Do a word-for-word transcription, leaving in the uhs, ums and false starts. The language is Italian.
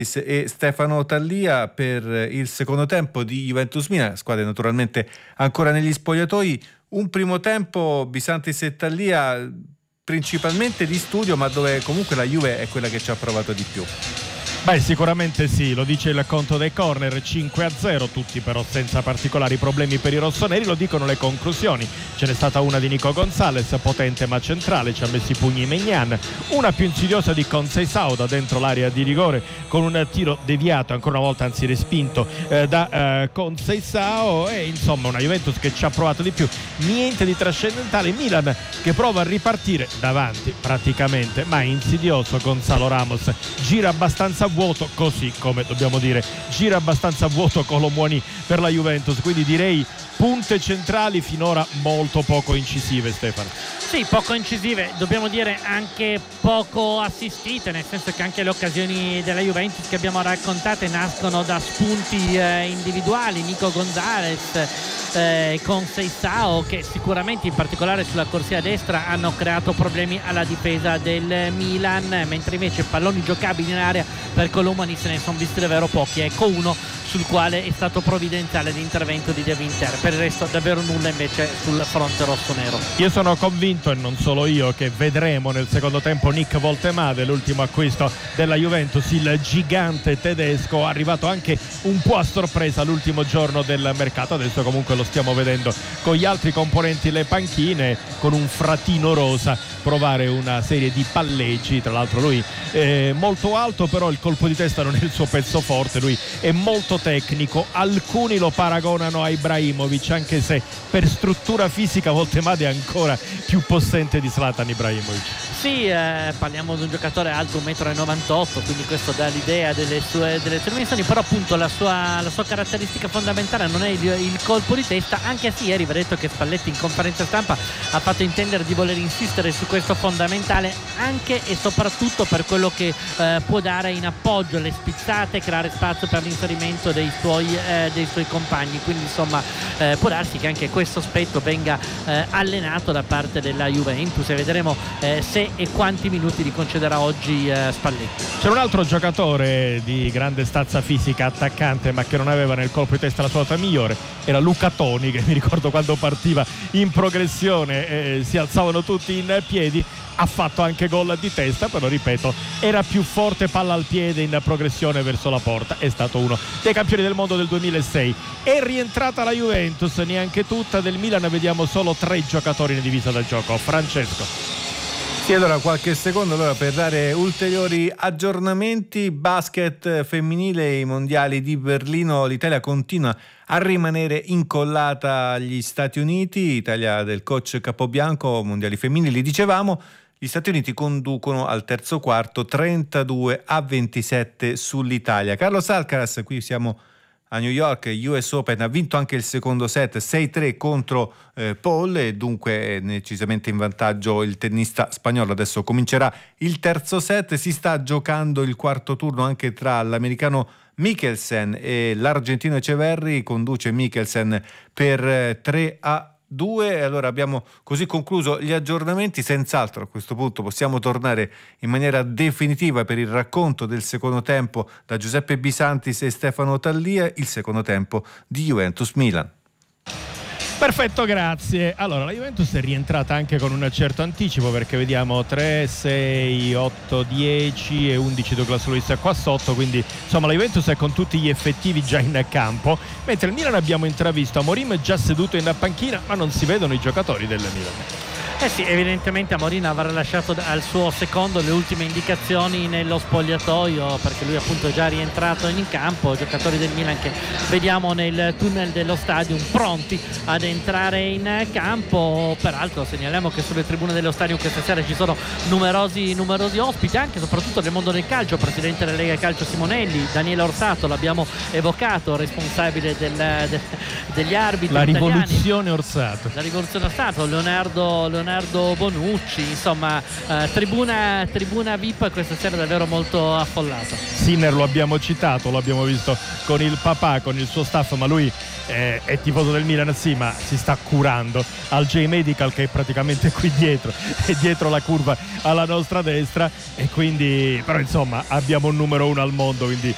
e Stefano Tallia per il secondo tempo di Juventus-Milan, squadre naturalmente ancora negli spogliatoi. Un primo tempo Bisantis e Tallia principalmente di studio, ma dove comunque la Juve è quella che ci ha provato di più. Beh, sicuramente sì, lo dice il conto dei corner, cinque a zero, tutti però senza particolari problemi per i rossoneri, lo dicono le conclusioni. Ce n'è stata una di Nico Gonzalez, potente ma centrale, ci ha messo i pugni Maignan, una più insidiosa di Conceição da dentro l'area di rigore con un tiro deviato, ancora una volta anzi respinto eh, da eh, Conceição, e insomma una Juventus che ci ha provato di più, niente di trascendentale. Milan che prova a ripartire davanti praticamente, ma è insidioso Gonzalo Ramos, gira abbastanza vuoto, così come dobbiamo dire gira abbastanza vuoto Colomboani per la Juventus, quindi direi punte centrali finora molto poco incisive, Stefano. Sì, poco incisive, dobbiamo dire anche poco assistite, nel senso che anche le occasioni della Juventus che abbiamo raccontate nascono da spunti eh, individuali. Nico Gonzalez, eh, Conceição, che sicuramente in particolare sulla corsia destra hanno creato problemi alla difesa del Milan, mentre invece palloni giocabili in area per Colomboani se ne sono visti davvero pochi. Ecco uno sul quale è stato provvidenziale l'intervento di De Winter, per il resto davvero nulla invece sul fronte rossonero. Io sono convinto, e non solo io, che vedremo nel secondo tempo Nick Woltemade, l'ultimo acquisto della Juventus, il gigante tedesco, arrivato anche un po' a sorpresa l'ultimo giorno del mercato. Adesso comunque lo stiamo vedendo con gli altri componenti le panchine, con un fratino rosa provare una serie di palleggi. Tra l'altro lui è molto alto, però il colpo di testa non è il suo pezzo forte, lui è molto tecnico. Alcuni lo paragonano a Ibrahimovic, anche se per struttura fisica Woltemade è ancora più possente di Zlatan Ibrahimovic. Sì, eh, parliamo di un giocatore alto uno virgola novantotto metri, quindi questo dà l'idea delle sue, delle sue dimensioni, però appunto la sua, la sua caratteristica fondamentale non è il, il colpo di testa, anche se ieri va detto che Spalletti in conferenza stampa ha fatto intendere di voler insistere su questo fondamentale, anche e soprattutto per quello che eh, può dare in appoggio, le spizzate, creare spazio per l'inserimento dei suoi, eh, dei suoi compagni, quindi insomma eh, può darsi che anche questo aspetto venga eh, allenato da parte della Juventus, e vedremo eh, se e quanti minuti gli concederà oggi eh, Spalletti. C'è un altro giocatore di grande stazza fisica, attaccante, ma che non aveva nel colpo di testa la sua nota migliore, era Luca Toni, che mi ricordo quando partiva in progressione eh, si alzavano tutti in piedi. Ha fatto anche gol di testa, però ripeto, era più forte palla al piede in progressione verso la porta. È stato uno dei campioni del mondo del duemilasei. È rientrata la Juventus, neanche tutta. Del Milan vediamo solo tre giocatori in divisa da gioco. Francesco. Sì, allora qualche secondo allora per dare ulteriori aggiornamenti. Basket femminile, i mondiali di Berlino, l'Italia continua a rimanere incollata agli Stati Uniti. Italia del coach Capobianco, mondiali femminili dicevamo. Gli Stati Uniti conducono al terzo quarto trentadue a ventisette sull'Italia. Carlos Alcaraz, qui siamo a New York, U S Open, ha vinto anche il secondo set sei tre contro eh, Paul, e dunque è decisamente in vantaggio il tennista spagnolo. Adesso comincerà il terzo set, si sta giocando il quarto turno anche tra l'americano Mikkelsen e l'argentino Echeverri. Conduce Mikkelsen per eh, tre a due. Allora abbiamo così concluso gli aggiornamenti. Senz'altro a questo punto possiamo tornare in maniera definitiva per il racconto del secondo tempo da Giuseppe Bisantis e Stefano Tallia, il secondo tempo di Juventus-Milan. Perfetto, grazie. Allora, la Juventus è rientrata anche con un certo anticipo, perché vediamo tre, sei, otto, dieci e undici Douglas Luiz qua sotto, quindi insomma la Juventus è con tutti gli effettivi già in campo, mentre il Milan abbiamo intravisto Amorim già seduto in panchina, ma non si vedono i giocatori del Milan. Eh sì, evidentemente Amorim avrà lasciato al suo secondo le ultime indicazioni nello spogliatoio, perché lui appunto è già rientrato in campo. Giocatori del Milan che vediamo nel tunnel dello stadium pronti ad entrare in campo. Peraltro segnaliamo che sulle tribune dello stadium questa sera ci sono numerosi, numerosi ospiti, anche e soprattutto del mondo del calcio. Presidente della Lega Calcio Simonelli, Daniele Orsato, l'abbiamo evocato, responsabile del, de, degli arbitri la italiani. rivoluzione Orsato la rivoluzione Orsato, Leonardo, Leonardo Bonucci, insomma eh, tribuna, tribuna V I P questa sera davvero molto affollata. Sinner lo abbiamo citato, lo abbiamo visto con il papà, con il suo staff, ma lui eh, è tifoso del Milan, sì, ma si sta curando al J-Medical, che è praticamente qui dietro, è dietro la curva alla nostra destra, e quindi però insomma abbiamo un numero uno al mondo, quindi